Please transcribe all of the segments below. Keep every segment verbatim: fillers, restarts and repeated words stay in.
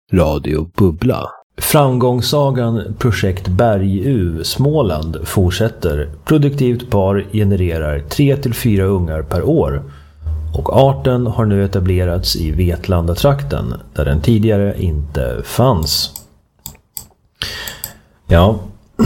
Radio Bubbla. Framgångssagan Projekt Berguv Småland fortsätter. Produktivt par genererar tre till fyra ungar per år. Och arten har nu etablerats i Vetlanda-trakten där den tidigare inte fanns. Ja,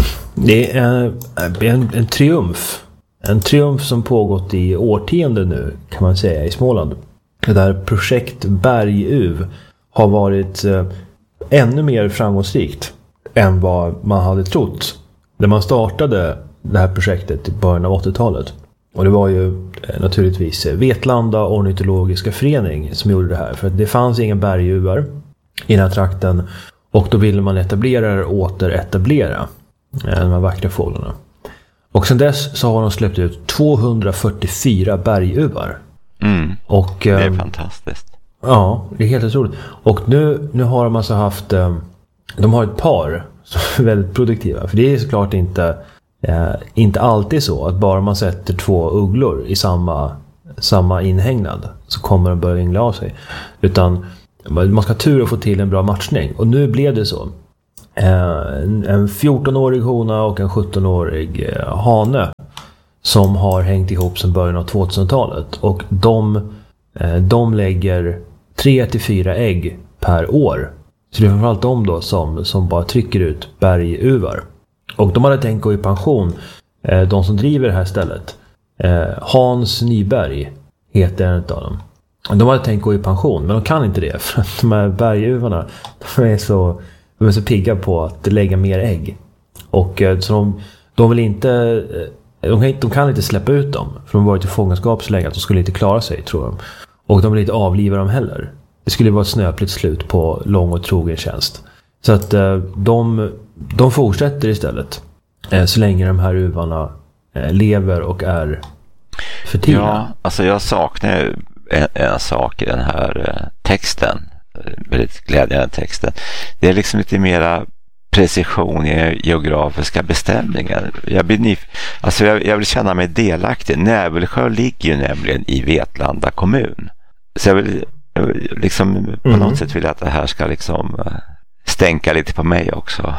det är en, en triumf. En triumf som pågått i årtionden nu kan man säga i Småland. Det där Projekt Berguv har varit eh, ännu mer framgångsrikt än vad man hade trott när man startade det här projektet i början av åttiotalet. Och det var ju eh, naturligtvis Vetlanda ornitologiska förening som gjorde det här. För att det fanns ingen berguvar i den här trakten och då ville man etablera det, återetablera eh, de här vackra fåglarna. Och sen dess så har de släppt ut tvåhundrafyrtiofyra berguvar. Mm, och, det är eh, fantastiskt. Ja, det är helt otroligt. Och nu, nu har de alltså haft, eh, de har ett par som är väldigt produktiva. För det är såklart inte, eh, inte alltid så att bara man sätter två ugglor i samma, samma inhägnad så kommer de börja yngla av sig. Utan man ska ha tur att få till en bra matchning. Och nu blev det så. Eh, en, en fjortonårig hona och en sjuttonårig eh, hane som har hängt ihop sedan början av tvåtusentalet. Och de, eh, de lägger tre till fyra ägg per år. Så det är framförallt de då som, som bara trycker ut berguvar. Och de hade tänkt gå i pension, eh, de som driver det här stället. Eh, Hans Nyberg heter en av dem. De hade tänkt gå i pension, men de kan inte det. För att de här berguvarna, de är så, de är så pigga på att lägga mer ägg. Och eh, så de, de vill inte... De kan, de kan inte släppa ut dem. För de har varit i fångenskap så länge att de skulle inte klara sig, tror de. Och de vill inte avliva dem heller. Det skulle vara ett snöpligt slut på lång och trogen tjänst. Så att eh, de, de fortsätter istället. Eh, så länge de här uvarna eh, lever och är fertila. Ja, alltså jag saknar en, en sak i den här eh, texten. Väldigt glädjande texten. Det är liksom lite mera precision i geografiska bestämningar. Jag, blir nyf- alltså jag, jag vill känna mig delaktig. Nävelsjö ligger ju nämligen i Vetlanda kommun. Så jag vill, jag vill liksom på mm. något sätt vill att det här ska liksom stänka lite på mig också.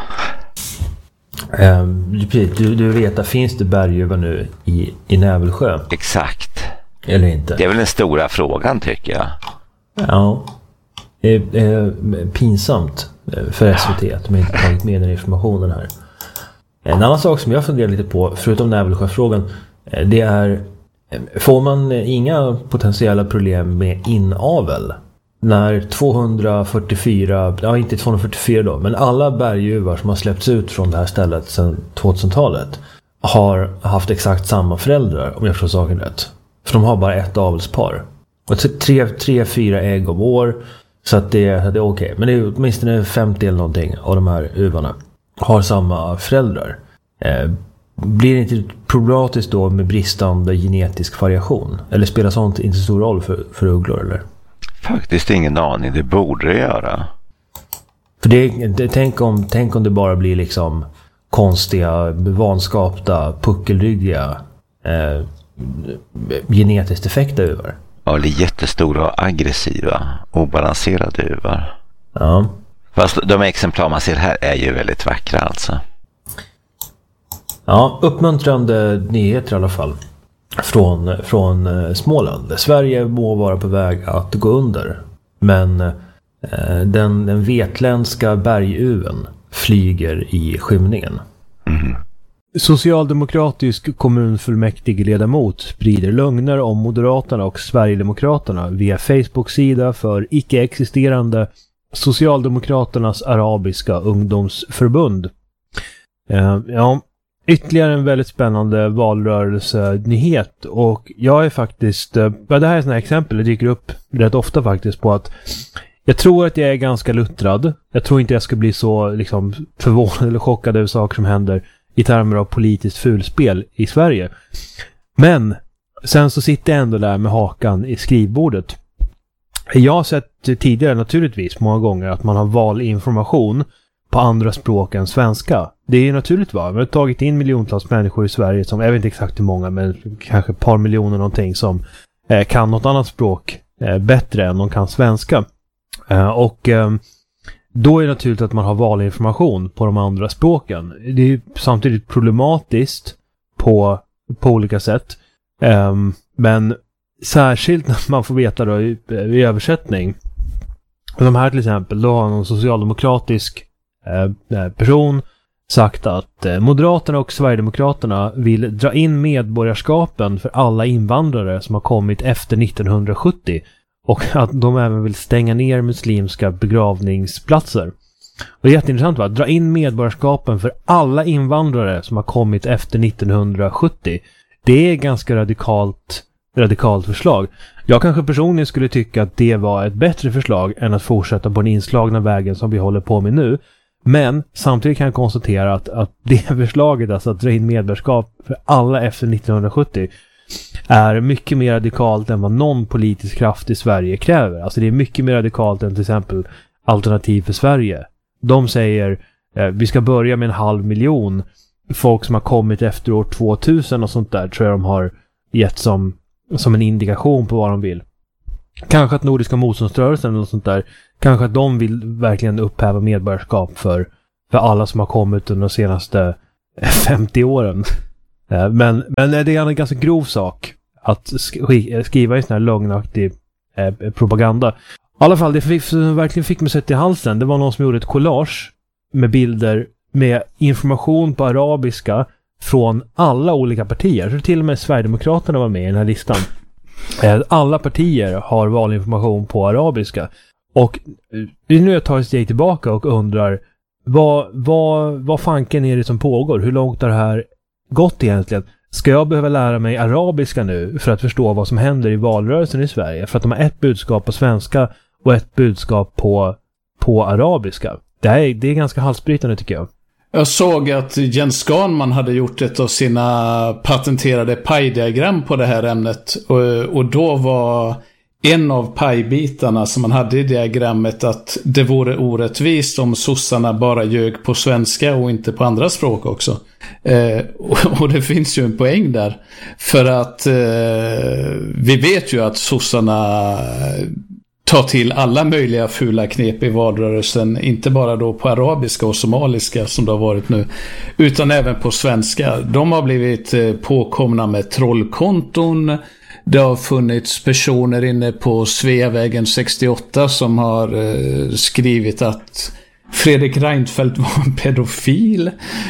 Um, du, du vet att finns det berguvar nu i, i Nävelsjö? Exakt. Eller inte? Det är väl den stora frågan, tycker jag. Ja. Det är, är pinsamt för S V T att de inte tagit med den informationen här. En annan sak som jag funderar lite på, förutom Nävelsjö-frågan, det är, får man inga potentiella problem med inavel när tvåhundrafyrtiofyra, ja inte tvåhundrafyrtiofyra då, men alla berguvar som har släppts ut från det här stället sedan tvåtusentalet har haft exakt samma föräldrar, om jag förstår saken rätt. För de har bara ett avelspar. Och tre, tre, fyra ägg om år. Så att det, det är okej. Okay. Men det är åtminstone femtio eller någonting av de här uvarna har samma föräldrar. Eh, blir det inte problematiskt då med bristande genetisk variation? Eller spelar sånt inte så stor roll för, för ugglor, eller? Faktiskt ingen aning, det borde det göra. För det, det, tänk, om, tänk om det bara blir liksom konstiga, vanskapta, puckelryggiga eh, genetiskt defekta uvar. Ja, det är jättestora och aggressiva, obalanserade uvar. Ja. Fast de exemplar man ser här är ju väldigt vackra alltså. Ja, uppmuntrande nyheter i alla fall. Från, från Småland. Sverige må vara på väg att gå under. Men eh, den, den vetländska berguven flyger i skymningen. Mm. Socialdemokratisk kommunfullmäktigeledamot sprider lögner om Moderaterna och Sverigedemokraterna via Facebook-sida för icke-existerande Socialdemokraternas arabiska ungdomsförbund. Uh, ja, ytterligare en väldigt spännande valrörelsenyhet, och jag är faktiskt, uh, ja, det här är ett sådant här exempel, det dyker upp rätt ofta faktiskt på att jag tror att jag är ganska luttrad. Jag tror inte jag ska bli så liksom förvånad eller chockad över saker som händer i termer av politiskt fulspel i Sverige. Men sen så sitter jag ändå där med hakan i skrivbordet. Jag har sett tidigare naturligtvis många gånger att man har valinformation på andra språk än svenska. Det är ju naturligt, va? Vi har tagit in miljontals människor i Sverige som, jag vet inte exakt hur många, men kanske ett par miljoner någonting som eh, kan något annat språk eh, bättre än de kan svenska. Eh, och eh, då är det naturligt att man har valinformation på de andra språken. Det är ju samtidigt problematiskt på, på olika sätt. Um, men särskilt när man får veta då i, i översättning. De här till exempel, då har någon socialdemokratisk eh, person sagt att eh, Moderaterna och Sverigedemokraterna vill dra in medborgarskapen för alla invandrare som har kommit efter nittonhundrasjuttio och att de även vill stänga ner muslimska begravningsplatser. Och det är jätteintressant, va? Dra in medborgarskapen för alla invandrare som har kommit efter nittonhundrasjuttio. Det är ganska radikalt radikalt förslag. Jag kanske personligen skulle tycka att det var ett bättre förslag än att fortsätta på den inslagna vägen som vi håller på med nu. Men samtidigt kan jag konstatera att, att det förslaget, alltså att dra in medborgarskap för alla efter nittonhundrasjuttio, är mycket mer radikalt än vad någon politisk kraft i Sverige kräver. Alltså det är mycket mer radikalt än till exempel Alternativ för Sverige. De säger eh, vi ska börja med en halv miljon folk som har kommit efter år tvåtusen och sånt där, tror jag de har gett som, som en indikation på vad de vill. Kanske att Nordiska motståndsrörelsen eller sånt där, kanske att de vill verkligen upphäva medborgarskap för, för alla som har kommit under de senaste femtio åren. Men, men det är en ganska grov sak att skriva en sån här lögnaktig eh, propaganda. I alla fall, det fick, verkligen fick mig sett i halsen. Det var någon som gjorde ett collage med bilder med information på arabiska från alla olika partier. Så till och med Sverigedemokraterna var med i den här listan. Alla partier har valinformation på arabiska. Och nu tar jag ett steg tillbaka och undrar vad, vad, vad fanken är det som pågår? Hur långt har det här gått egentligen? Ska jag behöva lära mig arabiska nu för att förstå vad som händer i valrörelsen i Sverige? För att de har ett budskap på svenska och ett budskap på, på arabiska. Det, här är, det är ganska halsbrytande, tycker jag. Jag såg att Jens Ganman hade gjort ett av sina patenterade pajdiagram på det här ämnet. Och, och då var en av pajbitarna som man hade i diagrammet att det vore orättvist om sossarna bara ljög på svenska och inte på andra språk också. Eh, och, och det finns ju en poäng där. För att eh, vi vet ju att sossarna tar till alla möjliga fula knep i valrörelsen, inte bara då på arabiska och somaliska som det har varit nu, utan även på svenska. De har blivit påkomna med trollkonton. Det har funnits personer inne på Sveavägen sextioåtta som har eh, skrivit att Fredrik Reinfeldt var en pedofil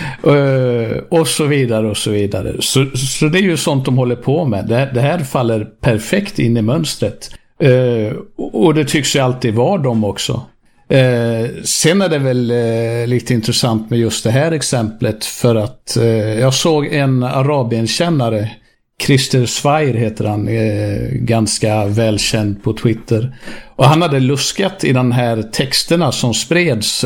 eh, och så vidare och så vidare. Så, så det är ju sånt de håller på med. Det, det här faller perfekt in i mönstret. Uh, och det tycks ju alltid vara dem också. Uh, sen är det väl uh, lite intressant med just det här exemplet, för att uh, jag såg en arabienkännare, Christer Zweir heter han, uh, ganska välkänd på Twitter, och han hade luskat i de här texterna som spreds, uh,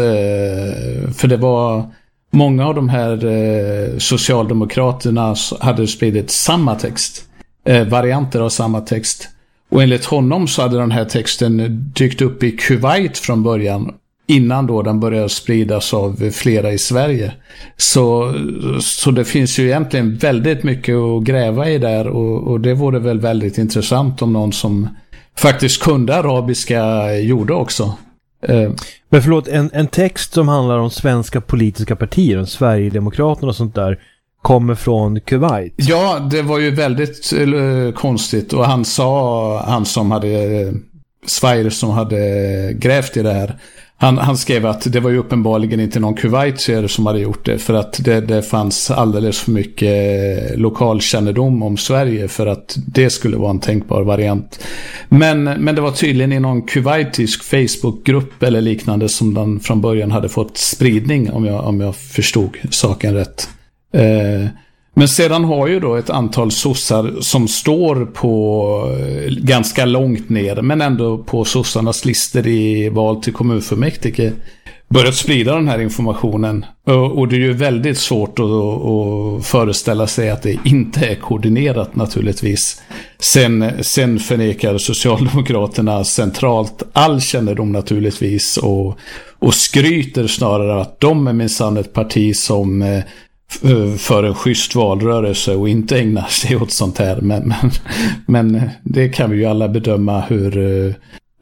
för det var många av de här uh, socialdemokraterna hade spridit samma text, uh, varianter av samma text. Och enligt honom så hade den här texten dykt upp i Kuwait från början, innan då den började spridas av flera i Sverige. Så, så det finns ju egentligen väldigt mycket att gräva i där, och, och det vore väl väldigt intressant om någon som faktiskt kunde arabiska gjorde också. Eh. Men förlåt, en, en text som handlar om svenska politiska partier, om Sverigedemokraterna och sånt där, kommer från Kuwait. Ja, det var ju väldigt uh, konstigt, och han sa, han som hade uh, Zweir som hade grävt i det här, han, han skrev att det var ju uppenbarligen inte någon kuwaitier som hade gjort det, för att det, det fanns alldeles för mycket uh, lokalkännedom om Sverige för att det skulle vara en tänkbar variant. Men, men det var tydligen i någon kuwaitisk Facebookgrupp eller liknande som den från början hade fått spridning, om jag, om jag förstod saken rätt. Eh, men sedan har ju då ett antal sossar som står på eh, ganska långt ner, men ändå på sossarnas listor i val till kommunfullmäktige, börjat sprida den här informationen. Och, och det är ju väldigt svårt att, att föreställa sig att det inte är koordinerat naturligtvis. Sen, sen förnekar Socialdemokraterna centralt all kännedom naturligtvis, och, och skryter snarare att de är minsann ett parti som eh, för en schysst valrörelse och inte ägnar sig åt sånt här, men, men, men det kan vi ju alla bedöma hur,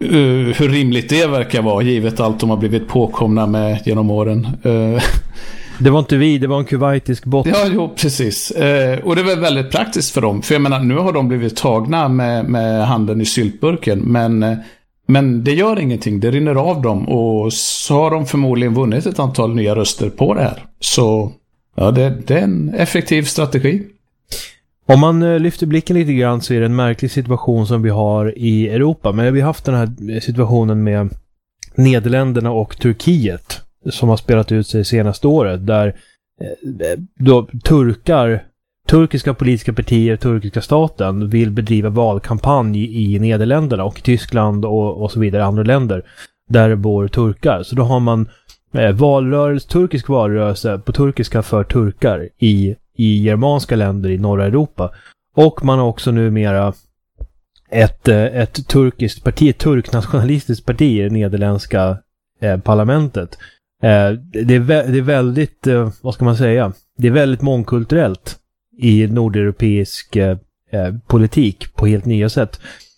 uh, hur rimligt det verkar vara, givet allt de har blivit påkomna med genom åren. Uh, Det var inte vi, det var en kuwaitisk bot. Ja, jo, precis. Eh, och det var väldigt praktiskt för dem. För jag menar, nu har de blivit tagna med, med handen i syltburken. Men, eh, men det gör ingenting, det rinner av dem. Och så har de förmodligen vunnit ett antal nya röster på det här. Så ja, det, det är en effektiv strategi. Om man eh, lyfter blicken lite grann så är det en märklig situation som vi har i Europa. Men vi har haft den här situationen med Nederländerna och Turkiet som har spelat ut sig senaste året, där eh, då turkar, turkiska politiska partier, turkiska staten vill bedriva valkampanj i Nederländerna och Tyskland och, och så vidare, andra länder där det bor turkar. Så då har man eh, valrörelse, turkisk valrörelse på turkiska för turkar i, i germanska länder i norra Europa. Och man har också numera ett, ett turkiskt parti, ett turknationalistiskt parti i det nederländska eh, parlamentet. Eh, det, är vä- det är väldigt, eh, vad ska man säga, det är väldigt mångkulturellt i nordeuropeisk eh, politik på helt nya sätt.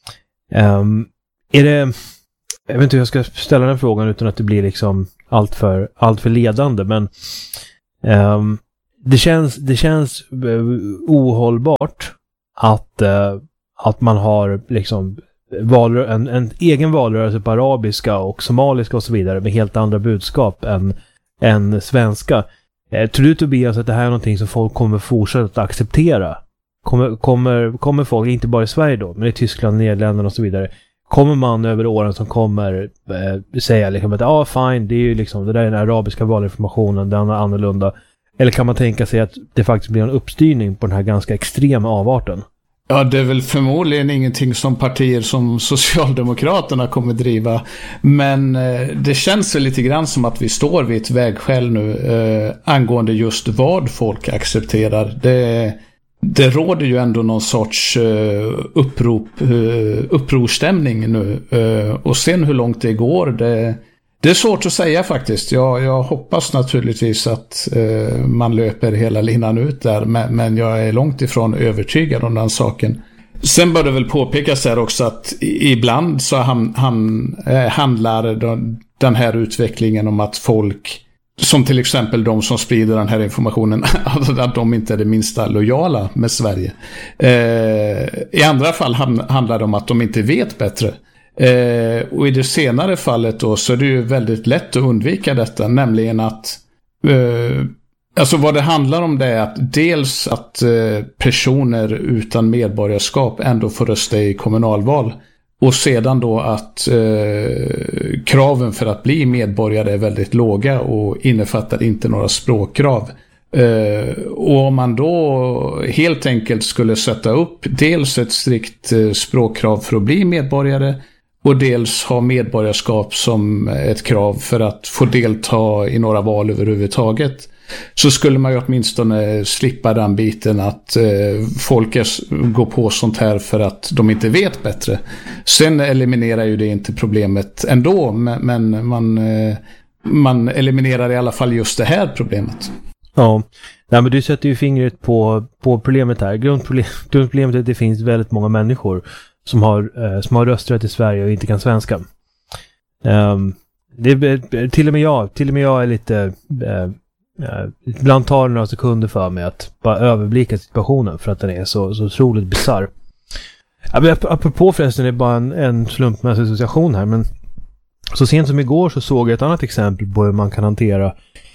Um, är det, jag vet inte hur jag ska ställa den frågan utan att det blir liksom allt för, allt för ledande, men um, det känns, det känns ohållbart att, uh, att man har liksom valrö- en, en egen valrörelse på arabiska och somaliska och så vidare med helt andra budskap än, än svenska. Eh, tror du, Tobias, att det här är någonting som folk kommer fortsätta att acceptera? Kommer, kommer, kommer folk, inte bara i Sverige då, men i Tyskland, Nederländerna och så vidare, kommer man över åren som kommer eh, säga liksom att ja, ah, fine, det är ju liksom, det där är den arabiska valinformationen, den är annorlunda. Eller kan man tänka sig att det faktiskt blir en uppstyrning på den här ganska extrema avarten? Ja, det är väl förmodligen ingenting som partier som Socialdemokraterna kommer driva. Men eh, det känns väl lite grann som att vi står vid ett vägskäl nu eh, angående just vad folk accepterar. Det, det råder ju ändå någon sorts eh, upprop, eh, upprorstämning nu. Eh, och sen hur långt det går, det, det är svårt att säga faktiskt. Jag, jag hoppas naturligtvis att eh, man löper hela linan ut där, men, men jag är långt ifrån övertygad om den saken. Sen bör det väl påpekas här också att ibland så han, han, eh, handlar den, den här utvecklingen om att folk, som till exempel de som sprider den här informationen, att de inte är det minsta lojala med Sverige. Eh, I andra fall handlar det om att de inte vet bättre. Eh, och i det senare fallet då så är det ju väldigt lätt att undvika detta, nämligen att eh, alltså vad det handlar om det är att dels att eh, personer utan medborgarskap ändå får rösta i kommunalval, och sedan då att eh, kraven för att bli medborgare är väldigt låga och innefattar inte några språkkrav. Uh, och om man då helt enkelt skulle sätta upp dels ett strikt uh, språkkrav för att bli medborgare och dels ha medborgarskap som ett krav för att få delta i några val överhuvudtaget, så skulle man ju åtminstone slippa den biten att uh, folk är, går på sånt här för att de inte vet bättre. Sen eliminerar ju det inte problemet ändå, men, men man, uh, man eliminerar i alla fall just det här problemet. Ja, nej, men du sätter ju fingret på, på problemet här. Grundproblem, grundproblemet är att det finns väldigt många människor som har, eh, som har rösträtt i Sverige och inte kan svenska. Um, det är, till och med jag, till och med jag är lite eh, eh, ibland tar det några sekunder för mig att bara överblicka situationen för att den är så, så otroligt bizarr. Ja, apropå förresten, det är bara en, en slumpmässig association här, men så sent som igår så såg jag ett annat exempel på hur man kan hantera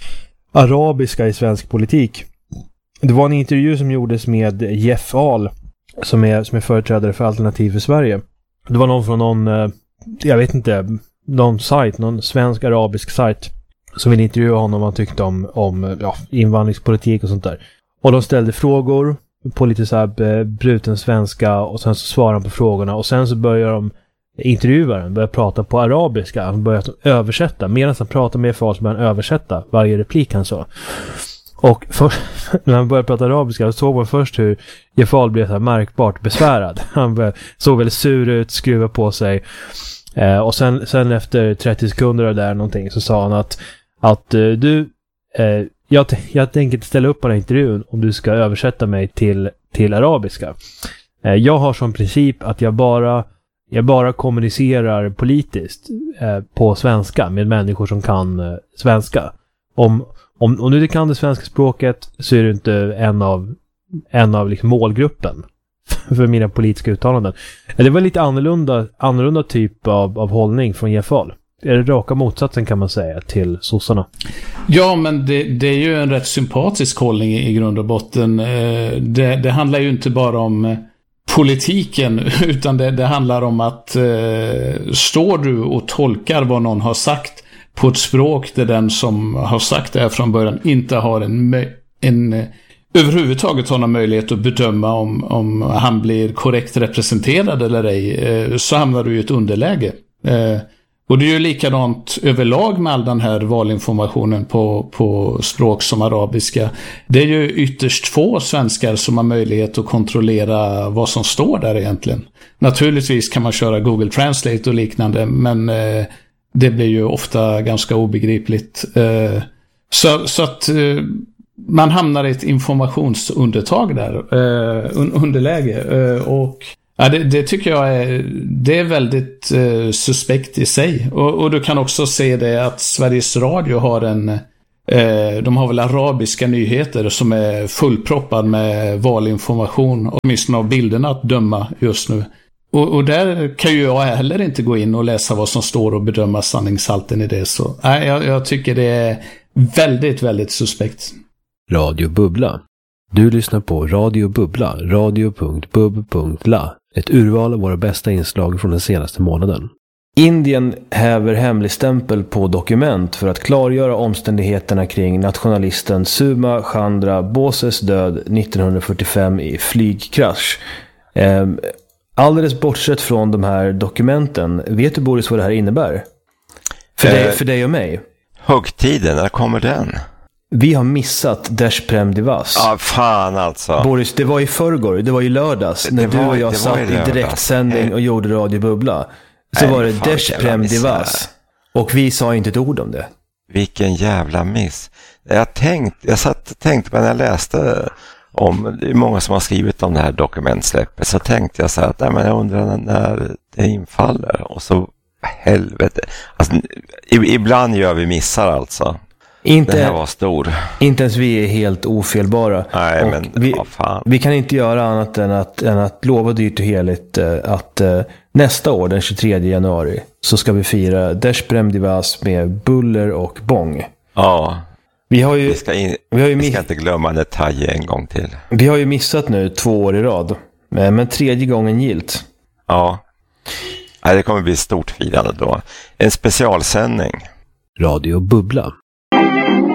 arabiska i svensk politik. Det var en intervju som gjordes med Jeff Ahl som är, som är företrädare för Alternativ för Sverige. Det var någon från någon, jag vet inte, någon sajt, någon svensk arabisk sajt som ville intervjua honom, man tyckte om, om ja, invandringspolitik och sånt där. Och de ställde frågor på lite så här bruten svenska och sen så svarade han på frågorna och sen så börjar de intervjuaren börjar prata på arabiska. Han börjar översätta. Medan han pratar med folk så börjar han översätta varje replik han sa. Och för, när han började prata arabiska så såg man först hur Jefal blev så här märkbart besvärad. Han började, såg väldigt sur ut, skruva på sig. Eh, och sen, sen efter trettio sekunder av där någonting så sa han att, att eh, du eh, jag, t- jag tänker inte ställa upp på den här intervjun om du ska översätta mig till, till arabiska. Eh, jag har som princip att jag bara jag bara kommunicerar politiskt eh, på svenska med människor som kan eh, svenska. Om, om, om du inte kan det svenska språket så är du inte en av, en av liksom målgruppen för mina politiska uttalanden. Det var lite annorlunda, annorlunda typ av, av hållning från Jeff Ahl. Är det raka motsatsen kan man säga till sossarna? Ja, men det, det är ju en rätt sympatisk hållning i, i grund och botten. Det, det handlar ju inte bara om politiken, utan det, det handlar om att eh, står du och tolkar vad någon har sagt på ett språk där den som har sagt det här från början inte har en, en överhuvudtaget har någon möjlighet att bedöma om, om han blir korrekt representerad eller ej, eh, så hamnar du i ett underläge. Eh, och det är ju likadant överlag med all den här valinformationen på, på språk som arabiska. Det är ju ytterst få svenskar som har möjlighet att kontrollera vad som står där egentligen. Naturligtvis kan man köra Google Translate och liknande, men eh, det blir ju ofta ganska obegripligt. Eh, så, så att eh, man hamnar i ett informationsundertag där, eh, underläge. Eh, och ja, det, det tycker jag är, det är väldigt eh, suspekt i sig. Och, och du kan också se det att Sveriges Radio har en, eh, de har väl arabiska nyheter som är fullproppad med valinformation, åtminstone av bilderna att döma just nu. Och, och där kan ju jag heller inte gå in och läsa vad som står och bedöma sanningshalten i det. Så nej, jag, jag tycker det är väldigt, väldigt suspekt. Radio Bubbla. Du lyssnar på Radio Bubbla, radio punkt bub punkt la. Ett urval av våra bästa inslag från den senaste månaden. Indien häver hemligstämpel på dokument för att klargöra omständigheterna kring nationalisten Suma Chandra Boses död nittonhundrafyrtiofem i flygkrasch. Ehm, alldeles bortsett från de här dokumenten, vet du Boris vad det här innebär? För, eh, dig, för dig och mig. Högtiden, när kommer den? Vi har missat Desh Prem Divas. Ja, fan alltså. Boris, det var i förrgår, det var i lördags. Det när var, du och jag satt i, i direktsändning och gjorde Radio Bubbla. Så Nej, var det Desh Prem Divas. Och vi sa inte ett ord om det. Vilken jävla miss. Jag tänkte, jag satt tänkte när jag läste om, det är många som har skrivit om det här dokumentsläppet, så tänkte jag så här att nej, men jag undrar när det infaller. Och så, helvete. Alltså, ibland gör vi missar alltså. Inte, den här var stor. Inte ens vi är helt ofelbara. Nej, men vi, ja, fan. vi kan inte göra annat än att, än att lova dyrt och heligt att uh, nästa år, den tjugotredje januari, så ska vi fira Desh Prem Divas med buller och bång. Ja. Vi har ju, vi ska, in, vi har ju vi miss- ska inte glömma detaljer en gång till. Vi har ju missat nu två år i rad. Men, men tredje gången gilt. Ja. Nej, det kommer bli ett stort firande då. En specialsändning. Radio Bubbla.